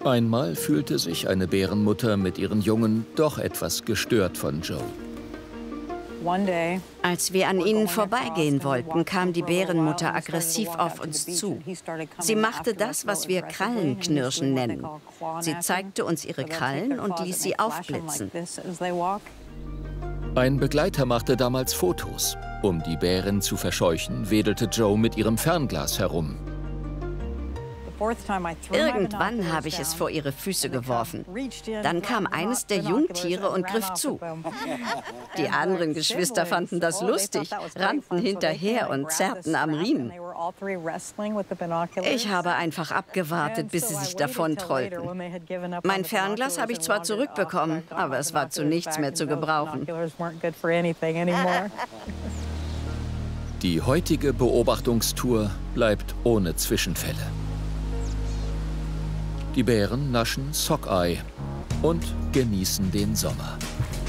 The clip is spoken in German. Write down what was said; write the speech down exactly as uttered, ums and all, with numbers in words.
Einmal fühlte sich eine Bärenmutter mit ihren Jungen doch etwas gestört von Joe. Als wir an ihnen vorbeigehen wollten, kam die Bärenmutter aggressiv auf uns zu. Sie machte das, was wir Krallenknirschen nennen. Sie zeigte uns ihre Krallen und ließ sie aufblitzen. Ein Begleiter machte damals Fotos. Um die Bären zu verscheuchen, wedelte Joe mit ihrem Fernglas herum. Irgendwann habe ich es vor ihre Füße geworfen. Dann kam eines der Jungtiere und griff zu. Die anderen Geschwister fanden das lustig, rannten hinterher und zerrten am Riemen. Ich habe einfach abgewartet, bis sie sich davontrollten. Mein Fernglas habe ich zwar zurückbekommen, aber es war zu nichts mehr zu gebrauchen. Die heutige Beobachtungstour bleibt ohne Zwischenfälle. Die Bären naschen Sockeye und genießen den Sommer.